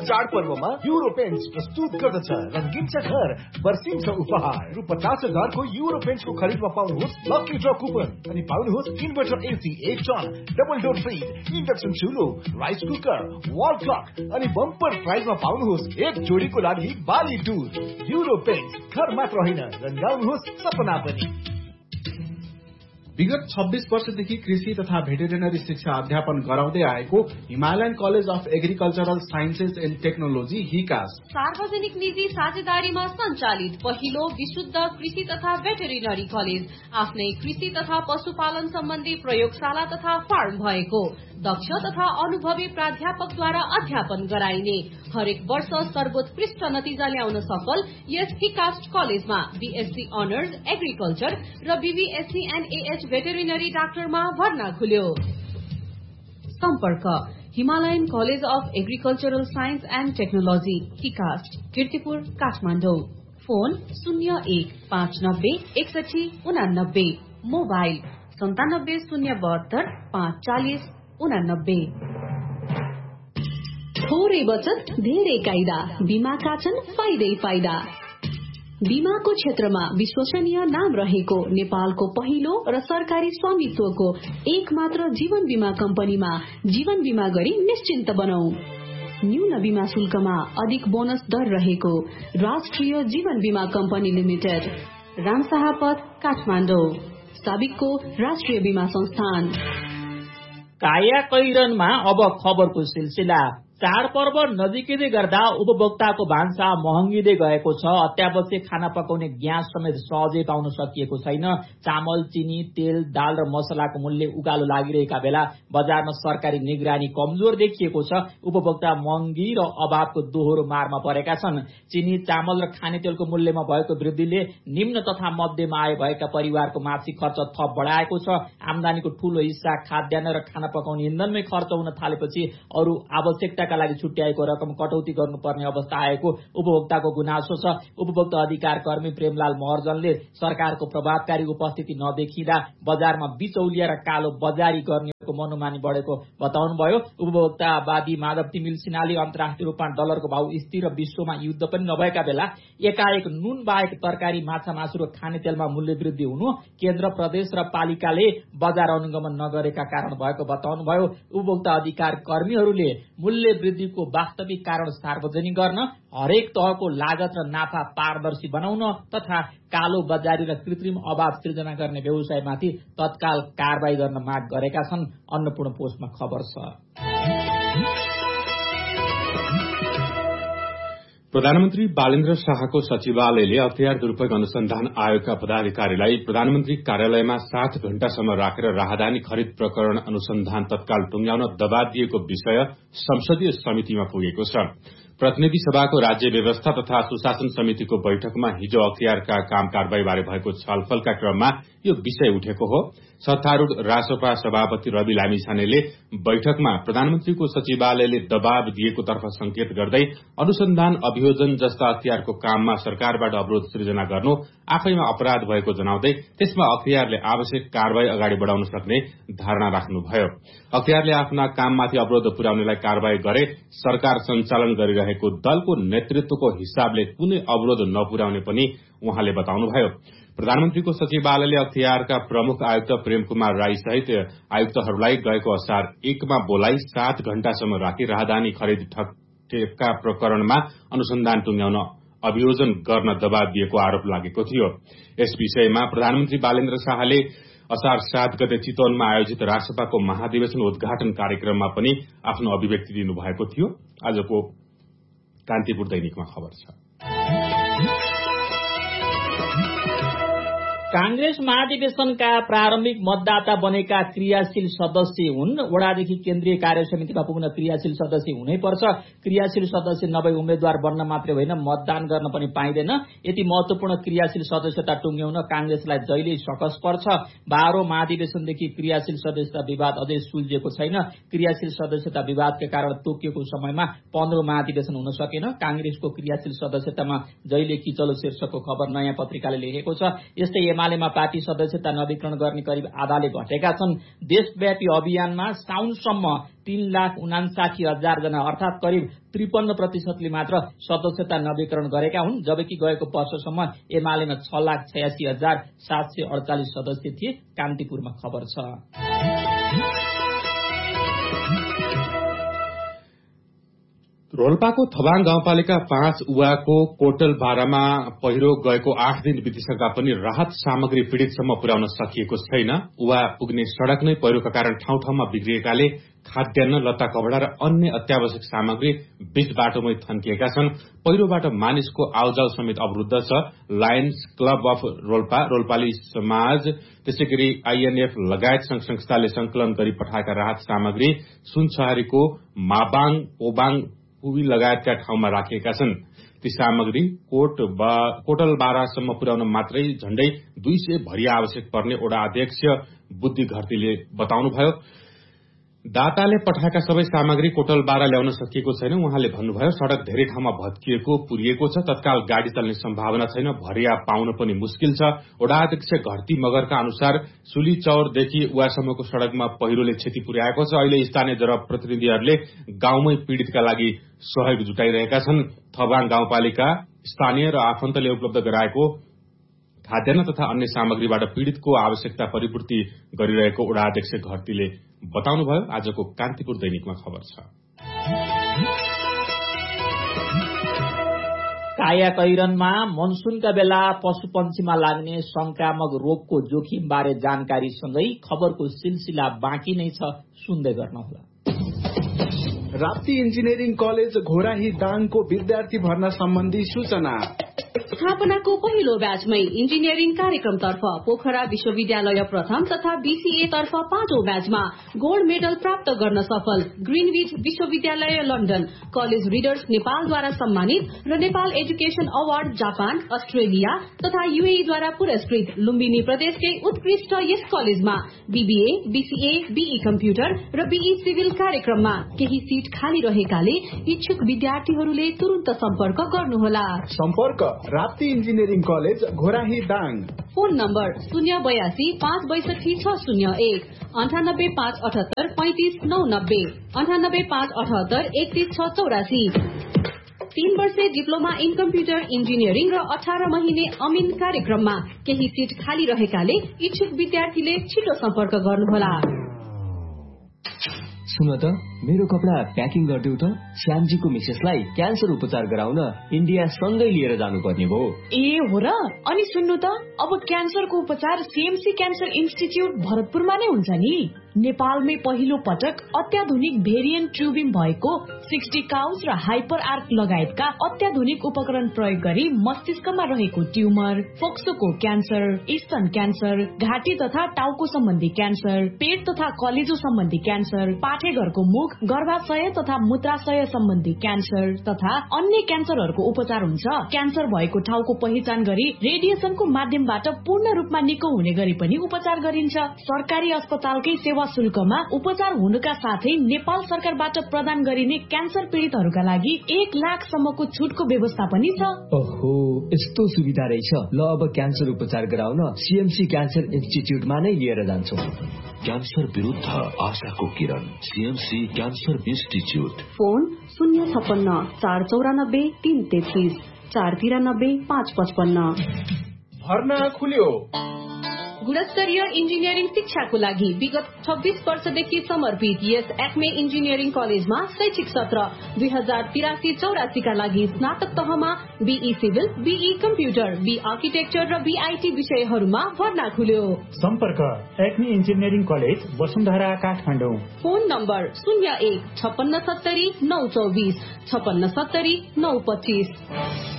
चाडपर्वमा euro paints प्रस्तुत गर्दछ रंगीन छ घर बर्सिन्छ उपहार रु 50,000 को युरो पेन्ट्सको खरिदमा पाउनुहोस् लकी ड्र कुपन अनि पाउनुहोस् inverter AC 1 ton double door fridge induction चुलो rice cooker wall clock अनि बम्पर प्राइजमा पाउनुहोस् एक जोडीको लागि बाली टुर युरो पेन्ट्स घर मात्र होइन रंगाउनुहोस् सपना पनि। विगत 26 वर्षदेखि कृषि तथा भेटेरिनरी शिक्षा अध्यापन गराउँदै आएको Himalayan college of agricultural sciences and technology हिकास सार्वजनिक निजी साझेदारीमा सञ्चालित पहिलो विशुद्ध कृषि तथा भेटेरिनरी कलेज आफ्नै कृषि तथा पशुपालन सम्बन्धी प्रयोगशाला तथा फार्म भएको दक्ष तथा अनुभवी प्राध्यापकद्वारा अध्यापन गराइने हरेक वर्ष सर्वोत्कृष्ट नतिजा ल्याउन सफल यस हिकास्ट कलेजमा बीएससी अनर्स एग्रिकल्चर र बीबीएससी एन्ड एएच भेटेरिनरी डाक्टरमा भर्ना खुल्यो। सम्पर्क Himalayan college of agricultural science and technology हिकास्ट Kirtipur Kathmandu phone 01596189 mobile 9702 540 89। थोरै बचत धेरै कायदा बीमाका छन् फाइदै फाइदा। बीमाको क्षेत्रमा विश्वसनीय नाम रहेको नेपालको पहिलो र सरकारी स्वामित्वको एक मात्र जीवन बीमा कम्पनीमा जीवन बीमा गरी निश्चिन्त बनौ। न्यून बीमा शुल्कमा अधिक बोनस दर रहेको राष्ट्रिय जीवन बीमा कम्पनी लिमिटेड रामशाहपथ काठमाडौँ साबिकको राष्ट्रिय बीमा संस्थान। काया कैरनमा अब खबरको सिलसिला। चाडपर्व नजिकै गर्दा उपभोक्ताको भान्सा महँगिँदै गएको छ। अत्यावश्यक खाना पकाउने ग्यास समेत सहजै पाउन सकिएको छैन। चामल चिनी तेल दाल र मसलाको मूल्य उकालो लागिरहेका बेला बजारमा सरकारी निगरानी कमजोर देखिएको छ। उपभोक्ता महँगी र अभावको दोहोरो मारमा परेका छन्। चिनी चामल र खानेतेलको मूल्यमा भएको वृद्धिले निम्न तथा मध्यम आय भएका परिवारको मासिक खर्च थप बढाएको छ। आमदानीको ठूलो हिस्सा खाद्यान्न र खाना पकाउने इन्धनमै खर्च हुन थालेपछि अरू आवश्यकता का लागि छुट्याएको रकम कटौती गर्नुपर्ने अवस्था आएको उपभोक्ताको गुनासो छ। उपभोक्ता अधिकार कर्मी प्रेमलाल महर्जनले सरकारको प्रभावकारी उपस्थिति नदेखिँदा बजारमा बिचौलिया र कालो बजारी गर्नेको मनोमानी बढेको बताउनुभयो। उपभोक्तावादी माधव तिमिल सिन्हाले अन्तर्राष्ट्रिय रूपमा डलरको भाव स्थिर र विश्वमा युद्ध पनि नभएका बेला एकाएक नुन बाहेक तरकारी माछा मासु र खानेतेलमा मूल्य वृद्धि हुनु केन्द्र प्रदेश र पालिकाले बजार अनुगमन नगरेका कारण भएको बताउनुभयो। उपभोक्ता अधिकार कर्मीहरूले मूल्य वृद्धिको वास्तविक कारण सार्वजनिक गर्न हरेक तहको लागत र नाफा पारदर्शी बनाउन तथा कालो बजारी र कृत्रिम अभाव सृजना गर्ने व्यवसायमाथि तत्काल कारबाही गर्न माग गरेका छन्। अन्नपूर्ण पोस्टमा खबर छ। प्रधानमन्त्री बालेन्द्र शाहको सचिवालयले अख्तियार दुरूपयोग अनुसन्धान आयोगका पदाधिकारीलाई प्रधानमन्त्री कार्यालयमा 7 घण्टासम्म राखेर राहदानी खरिद प्रकरण अनुसन्धान तत्काल टुंग्याउन दबाव दिएको विषय संसदीय समितिमा पुगेको छ। प्रतिनिधि सभाको राज्य व्यवस्था तथा सुशासन समितिको बैठकमा हिजो अख्तियारका काम कारबाहीबारे भएको छलफलका क्रममा यो विषय उठेको हो। सत्तारूढ़ रासपा सभापति रवि लामिछानेले बैठकमा प्रधानमन्त्रीको सचिवालयले दबाव दिएको तर्फ संकेत गर्दै अनुसन्धान अभियोजन जस्ता अख्तियारको काममा सरकारबाट अवरोध सृजना गर्नु आफैमा अपराध भएको जनाउँदै त्यसमा अख्तियारले आवश्यक कारबाही अगाडि बढ़ाउन सक्ने धारणा राख्नुभयो। अख्तियारले आफ्ना काममाथि अवरोध पुर्याउनेलाई कारबाही गरे सरकार सञ्चालन गरिरहेको दलको नेतृत्वको हिसाबले कुनै अवरोध नपुर्याउने पनि उहाँले बताउनुभयो। प्रधानमन्त्रीको सचिवालयले अख्तियारका प्रमुख आयुक्त प्रेम कुमार राई सहित आयुक्तहरूलाई गएको असार 1 मा बोलाई 7 घण्टासम्म राखी राहदानी खरिद ठेक्का प्रकरणमा अनुसन्धान टुंग्याउन अभियोजन गर्न दबाव दिएको आरोप लागेको थियो। यस विषयमा प्रधानमन्त्री बालेन्द्र शाहले असार 7 गते चितवनमा आयोजित रासपाको महाधिवेशन उद्घाटन कार्यक्रममा पनि आफ्नो अभिव्यक्ति दिनुभएको थियो। आजको कान्तिपुर दैनिकमा खबर छ। कांग्रेस महाधिवेशनका प्रारम्भिक मतदाता बनेका क्रियाशील सदस्य हुन्। वडादेखि केन्द्रीय कार्य समितिमा पुग्न क्रियाशील सदस्य हुनै पर्छ। क्रियाशील सदस्य नभई उम्मेद्वार बन्न मात्रै होइन मतदान गर्न पनि पाइँदैन। यति महत्वपूर्ण क्रियाशील सदस्यता टुंग्याउन कांग्रेसलाई जहिले सकस पर्छ। 12औं महाधिवेशनदेखि क्रियाशील सदस्यता विवाद अझै सुल्झिएको छैन। क्रियाशील सदस्यता विवादका कारण तोकिएको समयमा 15औं महाधिवेशन हुन सकेन। कांग्रेसको क्रियाशील सदस्यतामा जहिले किचलो शीर्षकको खबर नयाँ पत्रिकाले लेखेको छ। यस्तै एमालेमा पार्टी सदस्यता नवीकरण गर्ने करिब आधाले घटेका छन्। देशव्यापी अभियानमा साउनसम्म 3,59,000 जना अर्थात करिब 53% मात्र सदस्यता नवीकरण गरेका हुन्, जबकि गएको वर्षसम्म एमालेमा 6,86,748 सदस्य थिए। कान्तिपुरमा खबर छ। रोल्पाको थबाङ गाउँपालिका 5 उवाको कोटलबारामा पहिरो गएको 8 दिन बितिसक्दा पनि राहत सामग्री पीड़ितसम्म पुर्याउन सकिएको छैन। उवा पुग्ने सड़क नै पहिरोका कारण ठाउँ ठाउँमा बिग्रिएकाले खाद्यान्न, लत्ता कपडा र अन्य अत्यावश्यक सामग्री बीच बाटोमै थन्किएका छन्। पहिरोबाट मानिसको आउजाउ समेत अवरुद्ध छ। लायन्स क्लब अफ रोल्पा, रोल्पाली समाज, त्यसैगरी आईएनएफ लगायत संघ संस्थाले संकलन गरी पठाएका राहत सामग्री सुनसहारीको माबाङ, ओबाङ, पुवी लगायतका ठाउँमा राखिएका छन्। ती सामग्री कोटलबारासम्म पुर्याउन मात्रै झण्डै 200 भरिया आवश्यक पर्ने ओडा अध्यक्ष बुद्धि घरतीले बताउनुभयो। दाताले पठाएका सबै सामग्री कोटलबारा ल्याउन सकिएको छैन। उहाँले भन्नुभयो, सड़क धेरै ठाउँमा भत्किएको, पुरिएको छ। तत्काल गाड़ी चल्ने सम्भावना छैन। भरिया पाउन पनि मुस्किल छ। ओडा अध्यक्ष घरती मगरका अनुसार सुली चौरदेखि उवासम्मको सड़कमा पहिरोले क्षति पुर्याएको छ। अहिले स्थानीय जनप्रतिनिधिहरूले गाउँमै पीड़ितका लागि सहयोग जुटाइरहेका छन्। थबाङ गाउँपालिका स्थानीय र आफन्तले उपलब्ध गराएको खाद्यान्न तथा अन्य सामग्रीबाट पीड़ितको आवश्यकता परिपूर्ति गरिरहेको ओडा अध्यक्ष घरतीले बताउनुभयो। आजको कान्तिपुर दैनिकमा खबर छ। कायाकैरनमा मनसूनका बेला पशुपन्छीमा लाग्ने संक्रामक रोगको जोखिमबारे जानकारीसँगै खबरको सिलसिला बाँकी नै छ, सुन्दै गर्नुहोला। राप्ती इन्जिनियरिङ कलेज घोराही दाङको विद्यार्थी भर्ना सम्बन्धी सूचना। स्थापनाको पहिलो ब्याचमै इन्जिनियरिङ कार्यक्रमतर्फ पोखरा विश्वविद्यालय प्रथम तथा बीसीए तर्फ 5औं ब्याचमा गोल्ड मेडल प्राप्त गर्न सफल ग्रीनविच विश्वविद्यालय लन्डन, कलेज रिडर्स नेपालद्वारा सम्मानित र Nepal education award Japan, Australia तथा यूएईद्वारा पुरस्कृत लुम्बिनी प्रदेशकै उत्कृष्ट यस कलेजमा बीबीए, बीसीए, बीई कम्प्युटर र बीई सिभिल कार्यक्रममा केही सीट खाली रहेकाले इच्छुक विद्यार्थीहरूले तुरन्त सम्पर्क गर्नुहोला। सम्पर्क Rapti engineering college Ghorahi Dang. Phone number 082 562 601 98 578 35 990 98 578 31 684। 3 वर्षे डिप्लोमा इन कम्प्युटर इन्जिनियरिङ र 18 महिने अमिन कार्यक्रममा केही सीट खाली रहेकाले इच्छुक विद्यार्थीले छिटो सम्पर्क गर्नुहोला। सुन त, मेरो कपडा प्याकिङ गरिदेऊ त। श्यामजीको मिसेसलाई क्यान्सर उपचार गराउन इन्डिया सँगै लिएर जानुपर्ने भयो। ए हो र? अनि सुन्नु त, अब क्यान्सरको उपचार सीएमसी क्यान्सर इन्स्टिच्युट भरतपुरमा नै हुन्छ नि। नेपालमै पहिलो पटक अत्याधुनिक भेरिएन्ट ट्युबिङ भएको 60 काउज र हाइपर आर्क लगायतका अत्याधुनिक उपकरण प्रयोग गरी मस्तिष्कमा रहेको ट्युमर, फोक्सोको क्यान्सर, स्तन क्यान्सर, घाँटी तथा टाउको सम्बन्धी क्यान्सर, पेट तथा कलेजो सम्बन्धी क्यान्सर, पाठेघरको मुख, गर्भाशय तथा मूत्राशय सम्बन्धी क्यान्सर तथा अन्य क्यान्सरहरूको उपचार हुन्छ। क्यान्सर भएको ठाउँको पहिचान गरी रेडिएसनको माध्यमबाट पूर्ण रूपमा निको हुने गरी पनि उपचार गरिन्छ। सरकारी अस्पतालकै सेवा शुल्कमा उपचार हुनुका साथै नेपाल सरकारबाट प्रदान गरिने क्यान्सर पीड़ितहरूका लागि 1 लाखसम्मको छुटको व्यवस्था पनि छ। ओहो, यस्तो सुविधा रहेछ। ल, अब क्यान्सर उपचार गराउन सीएमसी क्यान्सर इन्स्टिच्युटमा नै लिएर जान्छौं। क्यान्सर विरुद्ध आशाको किरण, सीएमसी क्यान्सर इन्स्टिच्युट। फोन 056 494 333 493 555। भर्ना खुल्यो। गुणस्तरीय इन्जिनियरिङ शिक्षाको लागि विगत 26 वर्षदेखि समर्पित यस एक्मे इन्जिनियरिङ कलेजमा शैक्षिक सत्र 2083-84 का लागि स्नातक तहमा be civil, be computer, be architecture र बीआईटी विषयहरूमा भर्ना खुल्यो। सम्पर्क Acme engineering college, Vasundhara, Kathmandu. Phone number 01 56 70 924 56 70 925।